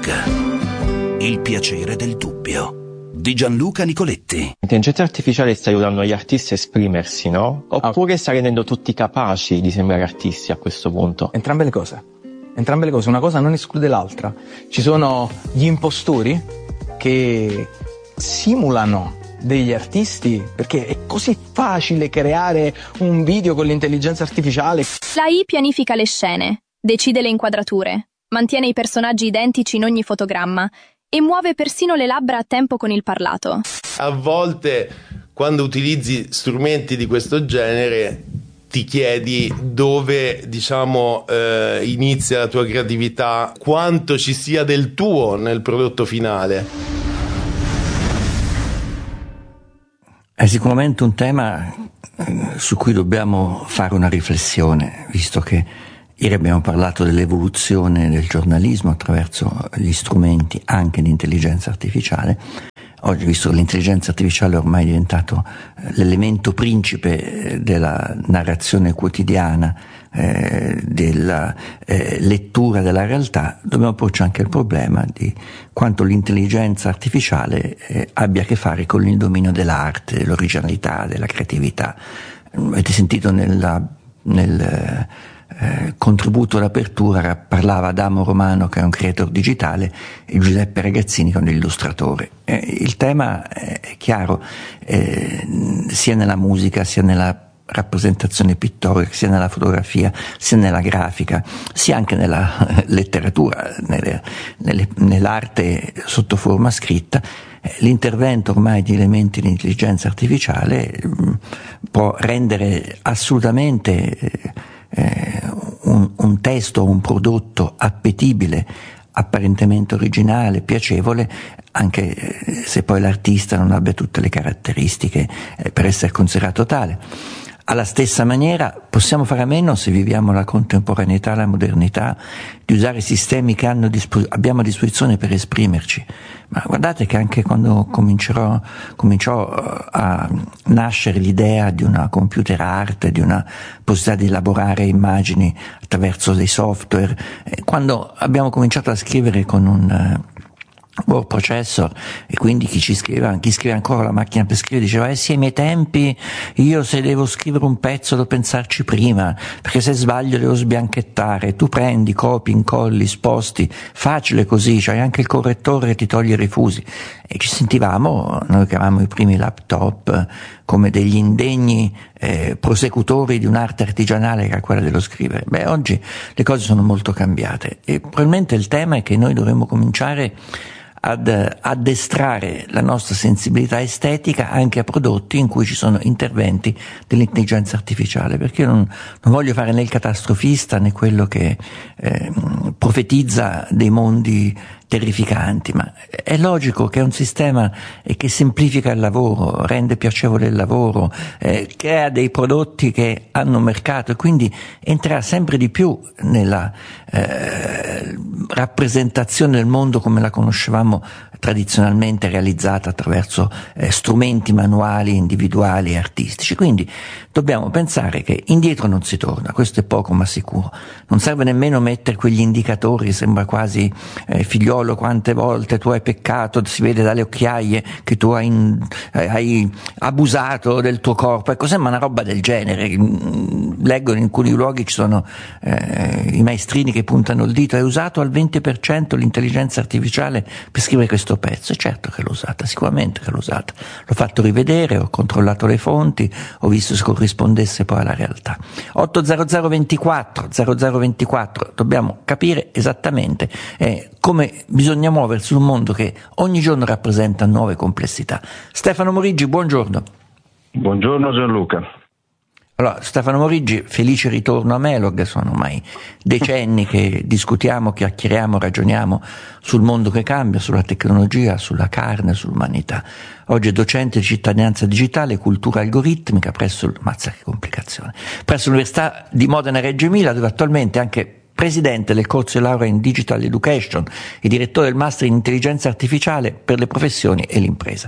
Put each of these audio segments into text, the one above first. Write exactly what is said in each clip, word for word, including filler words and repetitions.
Dialogue. Il piacere del dubbio. Di Gianluca Nicoletti. L'intelligenza artificiale sta aiutando gli artisti a esprimersi, no? Oppure sta rendendo tutti capaci di sembrare artisti a questo punto? Entrambe le cose. Entrambe le cose. Una cosa non esclude l'altra. Ci sono gli impostori che simulano degli artisti perché è così facile creare un video con l'intelligenza artificiale. La I pianifica le scene, decide le inquadrature, mantiene i personaggi identici in ogni fotogramma e muove persino le labbra a tempo con il parlato. A volte, quando utilizzi strumenti di questo genere, ti chiedi dove, diciamo, eh, inizia la tua creatività, quanto ci sia del tuo nel prodotto finale. È sicuramente un tema su cui dobbiamo fare una riflessione, visto che ieri abbiamo parlato dell'evoluzione del giornalismo attraverso gli strumenti anche di intelligenza artificiale. Oggi, visto che l'intelligenza artificiale ormai è diventato l'elemento principe della narrazione quotidiana, eh, della eh, lettura della realtà, dobbiamo porci anche il problema di quanto l'intelligenza artificiale eh, abbia a che fare con il dominio dell'arte, dell'originalità, della creatività. Avete sentito nella, nel Eh, contributo d'apertura parlava Adamo Romano, che è un creator digitale, e Giuseppe Ragazzini, che è un illustratore. Eh, il tema è chiaro, eh, sia nella musica, sia nella rappresentazione pittorica, sia nella fotografia, sia nella grafica, sia anche nella letteratura, nelle, nelle, nell'arte sotto forma scritta. L'intervento ormai di elementi di intelligenza artificiale mh, può rendere assolutamente eh, un, un testo, un prodotto appetibile, apparentemente originale, piacevole, anche se poi l'artista non abbia tutte le caratteristiche eh, per essere considerato tale. Alla stessa maniera possiamo fare a meno, se viviamo la contemporaneità, la modernità, di usare i sistemi che hanno dispo- abbiamo a disposizione per esprimerci. Ma guardate che anche quando comincerò, cominciò a nascere l'idea di una computer art, di una possibilità di elaborare immagini attraverso dei software, eh, quando abbiamo cominciato a scrivere con un word processor, e quindi chi ci scriveva, chi scrive ancora la macchina per scrivere diceva eh sì, ai miei tempi io se devo scrivere un pezzo devo pensarci prima, perché se sbaglio devo sbianchettare, tu prendi, copi, incolli, sposti, facile così, c'hai anche il correttore che ti toglie i rifusi. E ci sentivamo, noi che avevamo i primi laptop, come degli indegni eh, prosecutori di un'arte artigianale che era quella dello scrivere. Beh, oggi le cose sono molto cambiate e probabilmente il tema è che noi dovremmo cominciare ad addestrare la nostra sensibilità estetica anche a prodotti in cui ci sono interventi dell'intelligenza artificiale, perché io non, non voglio fare né il catastrofista né quello che eh, profetizza dei mondi terrificanti, ma è logico che è un sistema che semplifica il lavoro, rende piacevole il lavoro, eh, crea dei prodotti che hanno mercato e quindi entrerà sempre di più nella eh, rappresentazione del mondo come la conoscevamo tradizionalmente, realizzata attraverso eh, strumenti manuali, individuali e artistici. Quindi dobbiamo pensare che indietro non si torna, questo è poco ma sicuro. Non serve nemmeno mettere quegli indicatori, sembra quasi eh, figliolo quante volte tu hai peccato, si vede dalle occhiaie che tu hai, in, eh, hai abusato del tuo corpo, ecco, sembra una roba del genere. Leggo in alcuni luoghi ci sono eh, i maestrini che puntano il dito, hai usato al venti per cento l'intelligenza artificiale per scrivere questo pezzo. E certo che l'ho usata, sicuramente che l'ho usata, l'ho fatto rivedere, ho controllato le fonti, ho visto se corrispondesse poi alla realtà. otto zero zero ventiquattro zero zero ventiquattro, dobbiamo capire esattamente eh, come bisogna muoversi in un mondo che ogni giorno rappresenta nuove complessità. Stefano Moriggi, buongiorno. Buongiorno Gianluca. Allora, Stefano Moriggi, felice ritorno a Melog, sono ormai decenni che discutiamo, chiacchieriamo, ragioniamo sul mondo che cambia, sulla tecnologia, sulla carne, sull'umanità. Oggi è docente di cittadinanza digitale e cultura algoritmica presso, mazza che complicazione, presso l'Università di Modena Reggio Emilia, dove attualmente è anche presidente del corso di laurea in Digital Education e direttore del Master in Intelligenza Artificiale per le professioni e l'impresa.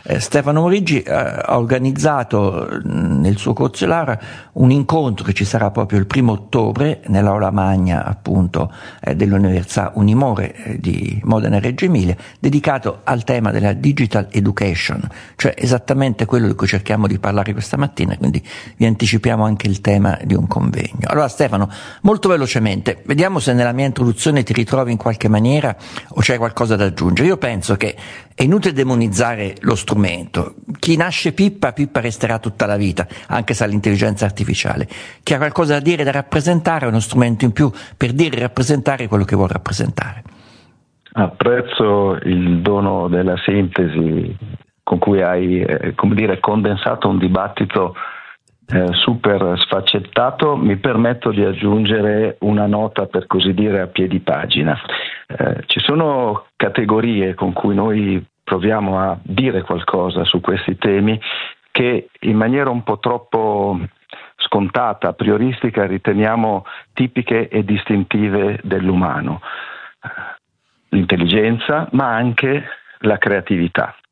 Eh, Stefano Morigi eh, ha organizzato mh, nel suo corso Lara un incontro che ci sarà proprio il primo ottobre nell'aula magna appunto eh, dell'Università Unimore eh, di Modena e Reggio Emilia, dedicato al tema della digital education, cioè esattamente quello di cui cerchiamo di parlare questa mattina, quindi vi anticipiamo anche il tema di un convegno. Allora Stefano, molto velocemente, vediamo se nella mia introduzione ti ritrovi in qualche maniera o c'è qualcosa da aggiungere. Io penso che è inutile demonizzare lo strumento. Chi nasce pippa, pippa resterà tutta la vita, anche se ha l'intelligenza artificiale. Chi ha qualcosa da dire, da rappresentare, è uno strumento in più per dire e rappresentare quello che vuole rappresentare. Apprezzo il dono della sintesi con cui hai, eh, come dire, condensato un dibattito eh, super sfaccettato. Mi permetto di aggiungere una nota, per così dire, a piedi pagina. Eh, ci sono categorie con cui noi proviamo a dire qualcosa su questi temi che in maniera un po' troppo scontata, prioristica, riteniamo tipiche e distintive dell'umano. L'intelligenza, ma anche la creatività.